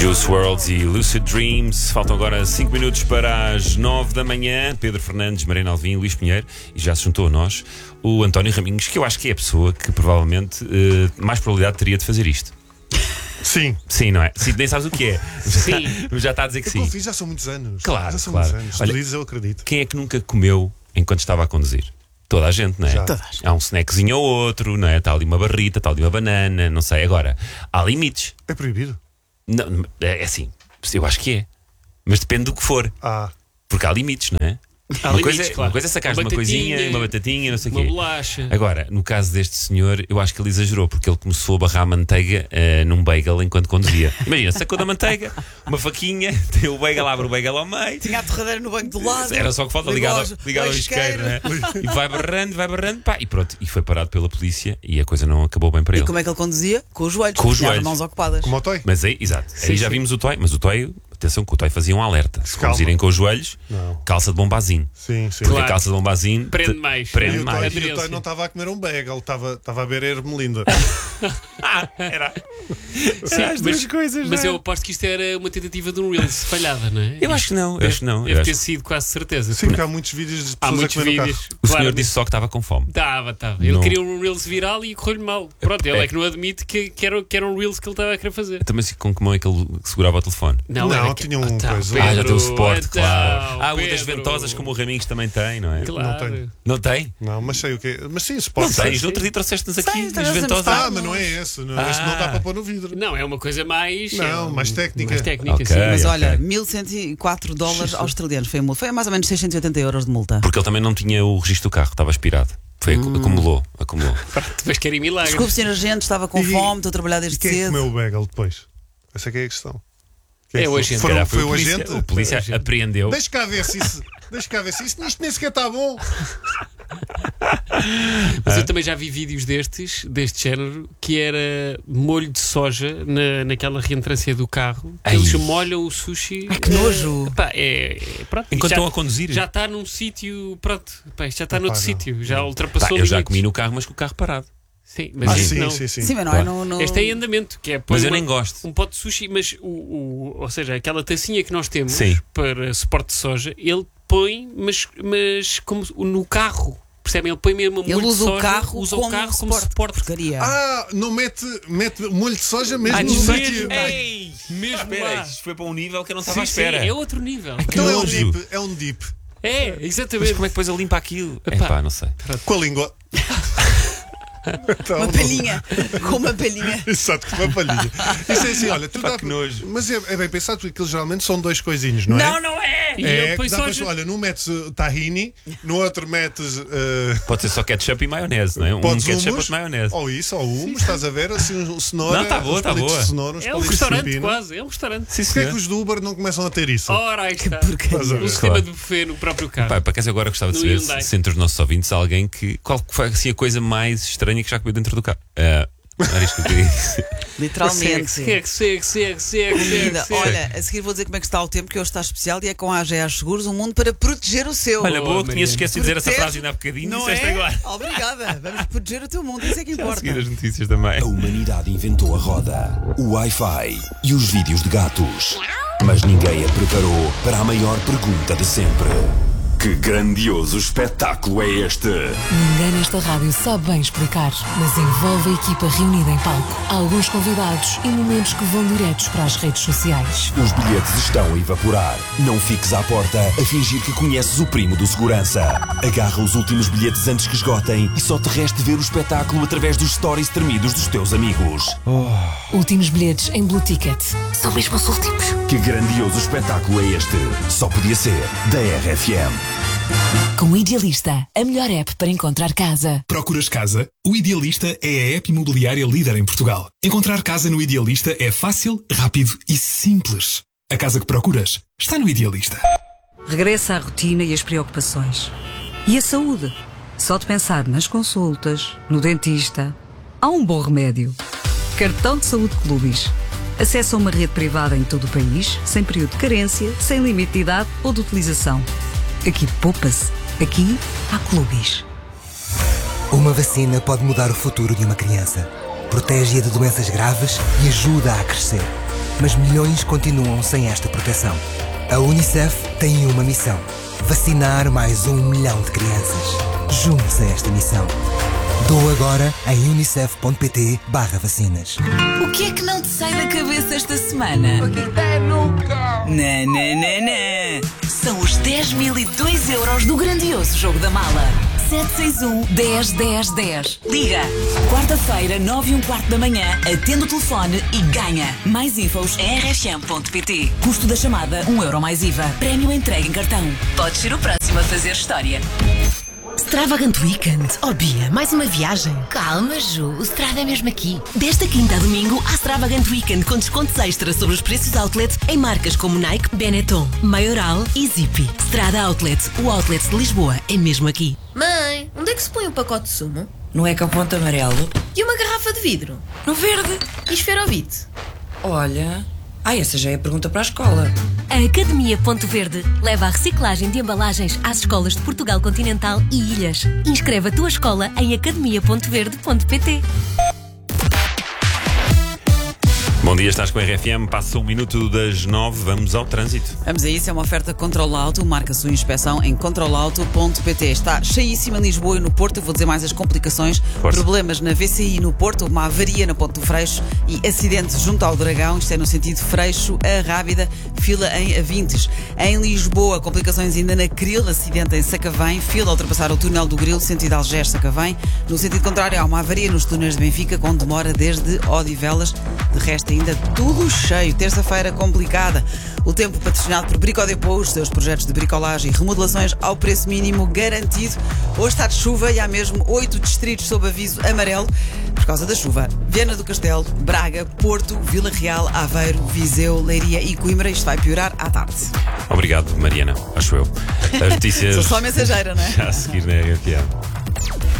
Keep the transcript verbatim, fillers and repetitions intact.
Juice world e Lucid Dreams. Faltam agora cinco minutos para as nove da manhã. Pedro Fernandes, Mariana Alvim, Luís Pinheiro. E já se juntou a nós o António Raminhos, que eu acho que é a pessoa que provavelmente uh, mais probabilidade teria de fazer isto. Sim. Sim, não é? Sim, nem sabes o que é. Sim. Já está a dizer que eu sim. Confio, já são muitos anos. Claro, já são claro. muitos anos. Olha, tu dizes, eu acredito. Quem é que nunca comeu enquanto estava a conduzir? Toda a gente, não é? Já. Há um snackzinho ou outro, não é? Está ali uma barrita, está ali uma banana, não sei. Agora, há limites. É proibido? Não, é assim, eu acho que é. Mas depende do que for. Ah. Porque há limites, não é? Há uma, limites, coisa, claro. uma coisa é sacar uma, uma coisinha, uma batatinha, não sei o uma quê. bolacha. Agora, no caso deste senhor, eu acho que ele exagerou, porque ele começou a barrar manteiga uh, num bagel enquanto conduzia. Imagina, sacou da manteiga, uma faquinha, tem o bagel, abre o bagel ao meio. Tinha a torradeira no banco do lado. Era só que falta ligado, ligado ao isqueiro, né? E vai barrando, vai barrando, pá, e pronto. E foi parado pela polícia e a coisa não acabou bem para E ele. como é que ele conduzia? Com os joelhos. Com os Tinha as joelhos. mãos ocupadas. Como o Toy? Mas aí, exato, Sim, aí já sim. vimos o toy, mas o toy, atenção que o toy fazia um alerta. Se Calma. conduzirem com os joelhos, Não. calça de bombazine. Sim, sim. Porque Claro. a calça de bombazine Prende te- mais. Prende E o mais. Toy, e o Aderência. Toy não estava a comer um bagel, estava estava a beber ermelinda. Ah, era. Sim, as duas coisas, Mas não é? eu aposto que isto era uma tentativa de um Reels falhada, não é? Eu acho que não, eu acho que não. Deve Eu ter acho- sido quase certeza. Sim, porque há muitos vídeos de Há pessoas a muitos comer no carro. vídeos. O senhor Claramente. disse só que estava com fome. Estava, estava. Ele Não. queria um Reels viral e correu-lhe mal. Pronto, ele É. é que não admite que, que, era, que era um Reels que ele estava a querer fazer. Também sei com que mão é que ele segurava o telefone. Não, era que- tinha um Então, coisa. Pedro, ah, já tem o suporte, então, claro. Ah, o das Pedro. ventosas, como o Raminhos também tem, não é? Claro. Não tenho. Não tem? Não, mas sei o que é. Mas sim, se Não pode ser. tens. No outro dia trouxeste-nos aqui Sei, as trazemos ventosas. para- Ah, mas não é esse. Não, Ah. Esse não dá para pôr no vidro. Não, é uma coisa mais. Não, é, mais técnica. Mais técnica, Ok. sim. Mas ok. olha, mil cento e quatro dólares australianos foi a multa. Foi mais ou menos seiscentos e oitenta euros de multa. Porque ele também não tinha o registro do carro, estava expirado. Foi, acu- acumulou, acumulou. Depois querem milagre. Desculpe, senhor agente, estava com E- fome, estou a trabalhar E desde quem é que cedo. comeu o bagel depois? Essa é que é a questão. Quem É o foi? agente. Foram- Calhar Foi o o polícia, agente? O polícia Foi o agente. apreendeu. Deixa cá ver se isso. Deixa cá ver se isso. Isto nem sequer está bom. Mas eu também já vi vídeos destes, deste género, que era molho de soja na, naquela reentrância do carro. Ai. Eles molham o sushi. Ai, que nojo. Eh, pá, é, é- pronto, Enquanto já, estão a conduzir. já está num sítio. Pronto, pá, isto já está Epá, noutro não. sítio. Já Pá, ultrapassou eu já limites. comi no carro, mas com o carro parado. Sim, mas Ah, este sim, não. sim, sim. Sim, mas não Claro. é no, no... Este é em andamento, que é pôr Mas eu uma- nem gosto. um pote de sushi, mas o, o, ou seja, aquela tacinha que nós temos Sim. para suporte de soja, ele põe, mas, mas como no carro. Percebem? Ele põe mesmo um Ele molho de usa soja, o carro usa como o carro como suporte. suporte. Porcaria. Ah, não mete, mete molho de soja mesmo Ah, no mesmo? sítio. Ei, mesmo Espera, lá. isto foi para um nível que eu não estava Sim, à sim, espera. é outro nível. Que Então é um nojo. dip. É um dip. É, Mas exatamente. como é que depois ele limpa aquilo? Epá. Epá, não sei. Com a língua. Então, Uma palhinha. Com uma palhinha. Exato, com uma palhinha. Isso é assim, olha, tu Epá, dá... que nojo. Mas é, é bem pensado, porque aquilo geralmente são dois coisinhos, não é? Não, não é! E É, ele põe dá para- soja. olha, num metes uh, tahini, no outro metes uh, Pode ser só ketchup e maionese, não é? Um podes ketchup hummus, ou maionese. ou isso, ou hummus, estás a ver? Assim, um cenoura, Não, tá boa, uns tá palitos boa. de cenoura, uns É um palitos de restaurante pepino. quase, é um restaurante. Sim, Porquê é que senhor. os do Uber não começam a ter isso? Ora, aí está. porcaria. Estás a ver? Um sistema Claro. de buffet no próprio carro. Pá, para acaso agora gostava de No saber Hyundai. se entre os nossos ouvintes há alguém que. Qual foi assim, a coisa mais estranha que já comeu dentro do carro? Ah, era isto que eu queria dizer. Literalmente. Segue, segue, segue, segue, segue, Comida. segue. Olha, a seguir vou dizer como é que está o tempo, que hoje está especial e é com a A G A Seguros, um mundo para proteger o seu. Olha, boa que Mariana. tinhas esquecido de dizer essa Protege- frase ainda há bocadinho, Não disseste é? agora. Obrigada. Vamos proteger o teu mundo, isso é que A importa. seguir as notícias também. A humanidade inventou a roda, o Wi-Fi e os vídeos de gatos. Mas ninguém a preparou para a maior pergunta de sempre. Que grandioso espetáculo é este? Ninguém nesta rádio sabe bem explicar, mas envolve a equipa reunida em palco. Há alguns convidados e momentos que vão diretos para as redes sociais. Os bilhetes estão a evaporar. Não fiques à porta a fingir que conheces o primo do segurança. Agarra os últimos bilhetes antes que esgotem e só te reste ver o espetáculo através dos stories tremidos dos teus amigos. Últimos bilhetes em Blue Ticket. São mesmo os últimos. Que grandioso espetáculo é este? Só podia ser da R F M. Com o Idealista, a melhor app para encontrar casa. Procuras casa? O Idealista é a app imobiliária líder em Portugal. Encontrar casa no Idealista é fácil, rápido e simples. A casa que procuras está no Idealista. Regressa à rotina e às preocupações. E a saúde? Só de pensar nas consultas, no dentista, há um bom remédio. Cartão de Saúde Clubis. Acesso a uma rede privada em todo o país, sem período de carência, sem limite de idade ou de utilização. Aqui poupa-se. Aqui há Clubis. Uma vacina pode mudar o futuro de uma criança. Protege-a de doenças graves e ajuda a crescer. mas milhões continuam sem esta proteção. A Unicef tem uma missão: vacinar mais um milhão de crianças. Junte-se a esta missão. Doa agora em unicef ponto pt barra vacinas. O que é que não te sai da cabeça esta semana? Não, não, não, não. São os dez mil e dois euros do grandioso Jogo da Mala. sete seis um, dez, dez, dez. Liga. Quarta-feira, nove e um quarto da manhã, atende o telefone e ganha. Mais infos em r f m ponto p t. Custo da chamada, um euro mais I V A. Prémio entregue em cartão. Podes ser o próximo a fazer história. Extravagant Weekend. Oh Bia, mais uma viagem. Calma, Ju, o Strada é mesmo aqui. Desta quinta a domingo, há Extravagant Weekend com descontos extra sobre os preços outlet em marcas como Nike, Benetton, Maioral e Zippy. Strada Outlet, o outlet de Lisboa, é mesmo aqui. Mãe, onde é que se põe o pacote de sumo? No ecoponto amarelo. E uma garrafa de vidro? No verde. E esferovite? Olha... Ah, essa já é a pergunta para a escola. A Academia Ponto Verde leva a reciclagem de embalagens às escolas de Portugal Continental e Ilhas. Inscreve a tua escola em academia ponto verde ponto p t. Bom dia, estás com a R F M, passa um minuto das nove, vamos ao trânsito. Vamos a isso, é uma oferta Control Auto, marca a sua inspeção em control auto ponto p t. Está cheíssima em Lisboa e no Porto, eu vou dizer mais as complicações. Força. Problemas na V C I no Porto, uma avaria na Ponte do Freixo e acidente junto ao Dragão, isto é no sentido Freixo a Rábida, fila em Avintes. Em Lisboa, complicações ainda na Cril, acidente em Sacavém, fila a ultrapassar o túnel do Grilo, sentido Algés-Sacavém. No sentido contrário, há uma avaria nos túneis de Benfica, com demora desde Odivelas. De resto, ainda tudo cheio. Terça-feira complicada. O tempo patrocinado por Bricodepot, os seus projetos de bricolagem e remodelações ao preço mínimo garantido. Hoje está de chuva e há mesmo oito distritos sob aviso amarelo por causa da chuva. Viana do Castelo, Braga, Porto, Vila Real, Aveiro, Viseu, Leiria e Coimbra. Isto vai piorar à tarde. Obrigado, Mariana, acho eu. As notícias... Sou só mensageira, não é? Já a seguir na R F M.